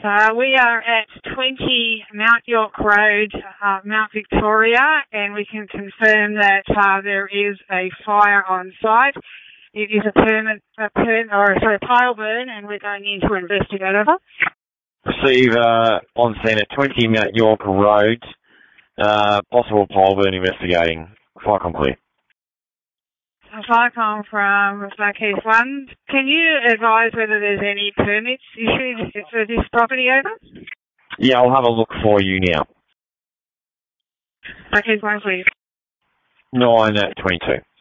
We are at 20 Mount York Road, Mount Victoria, and we can confirm that there is a fire on site. It is a pile burn, and we're going in to investigate. Over. Receive on scene at 20 Mount York Road. Possible pile burn investigating. Fire complete. Flycom from Blackheath 1. Can you advise whether there's any permits issued for this property, over? Yeah, I'll have a look for you now. Blackheath 1, please. 9 at 22.